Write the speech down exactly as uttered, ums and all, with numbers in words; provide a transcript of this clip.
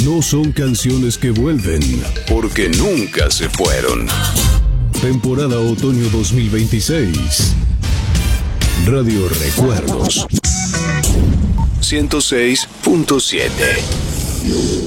No son canciones que vuelven, porque nunca se fueron. Temporada Otoño dos mil veintiséis. Radio Recuerdos. ciento seis punto siete.